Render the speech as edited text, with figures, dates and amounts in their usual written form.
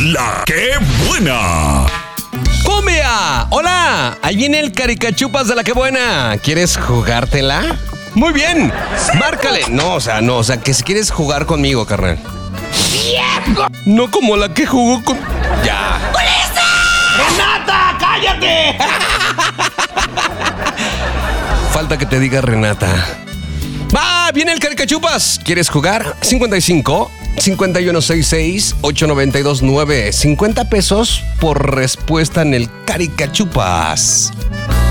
La que buena. ¡Cumbia! ¡Hola! Ahí viene el Caricachupas de la que buena. ¿Quieres jugártela? Muy bien. Márcale. No, o sea, que si quieres jugar conmigo, carnal. ¡Viejo! No como la que jugó con... Ya. ¡Renata, cállate! Falta que te diga Renata. ¡Va! Viene el Caricachupas. ¿Quieres jugar? 55 5166 8929. 50 pesos por respuesta en el Caricachupas.